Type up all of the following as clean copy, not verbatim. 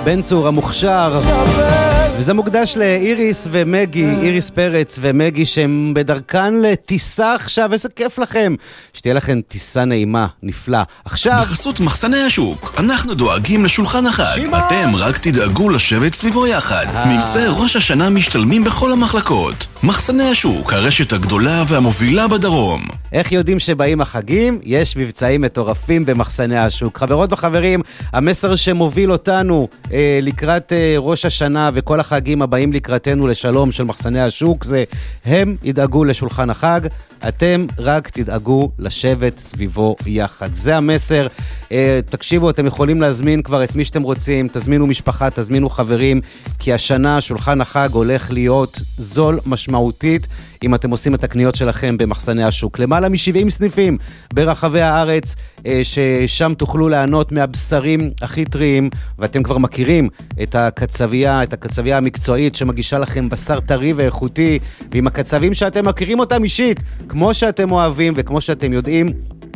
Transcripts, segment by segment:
בן צור המוכשר, וזה מוקדש לאיריס ומגי, איריס פרץ ומגי, שהם בדרכן לטיסה עכשיו. איזה כיף לכם, שתהיה לכם טיסה נעימה, נפלא. עכשיו בחסות מחסני השוק, אנחנו דואגים לשולחן החג, אתם רק תדאגו לשבת סביבו יחד. מבצע ראש השנה משתלמים בכל המחלקות. מחסני השוק, הרשת הגדולה והמובילה בדרום. איך יודעים שבאים החגים? יש מבצעים מטורפים במחסני השוק. חברות וחברים, המסר שמוביל אותנו לקראת ראש השנה וכל החגים הבאים לקראתנו לשלום של מחסני השוק, זה הם ידאגו לשולחן החג, אתם רק תדאגו לשבת סביבו יחד. זה המסר. תקשיבו, אתם יכולים להזמין כבר את מי שאתם רוצים, תזמינו משפחה, תזמינו חברים, כי השנה שולחן החג הולך להיות זול משמעותית אם אתם עושים את הקניות שלכם במחסני השוק. למעלה מ-70 סניפים ברחבי הארץ, ששם תוכלו לענות מהבשרים הכי טריים, ואתם כבר מכירים את הקצביה המקצועית שמגישה לכם בשר טרי ואיכותי, ועם הקצבים שאתם מכירים אותם אישית, כמו שאתם אוהבים וכמו שאתם יודעים.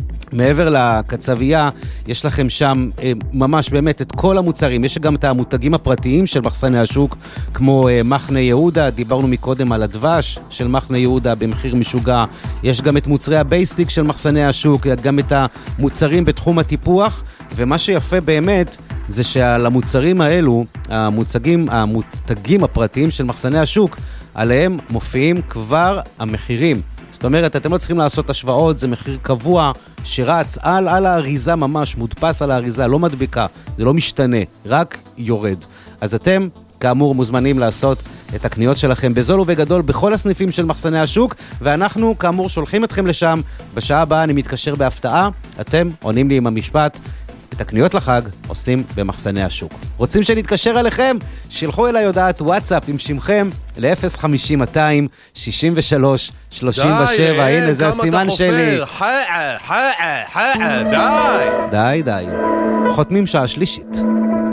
מעבר לקצביה, יש לכם שם ממש באמת את כל המוצרים. יש גם את המותגים הפרטיים של מחסני השוק, כמו מחנה יהודה, דיברנו מקודם על הדבש של מחנה יהודה במחיר משוגע. יש גם את מוצרי הבייסיק של מחסני השוק, גם את המוצרים בתחום הטיפוח, ומה שיפה באמת זה שעל המוצרים האלו, המותגים הפרטיים של מחסני השוק, עליהם מופיעים כבר המחירים. זאת אומרת, אתם לא צריכים לעשות השוואות, זה מחיר קבוע שרץ על האריזה ממש, מודפס על האריזה, לא מדביקה, זה לא משתנה, רק יורד. אז אתם, כאמור, מוזמנים לעשות את הקניות שלכם בזול ובגדול בכל הסניפים של מחסני השוק, ואנחנו, כאמור, שולחים אתכם לשם. בשעה הבאה אני מתקשר בהפתעה, אתם עונים לי עם המשפט, את הקניות לחג עושים במחסני השוק. רוצים שנתקשר אליכם? שלחו אליי הודעת וואטסאפ עם שמכם ל-050-263-37. הנה, זה הסימן שלי. די. חותמים שעה שלישית.